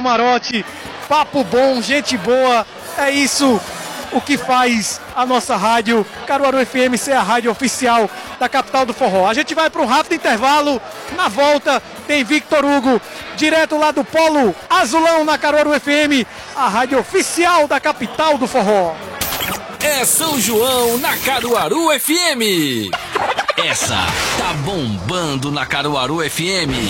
camarote, papo bom, gente boa, é isso o que faz a nossa rádio Caruaru FM ser a rádio oficial da capital do forró. A gente vai para um rápido intervalo, na volta tem Victor Hugo, direto lá do Polo Azulão na Caruaru FM, a rádio oficial da capital do forró. É São João na Caruaru FM. Essa tá bombando na Caruaru FM.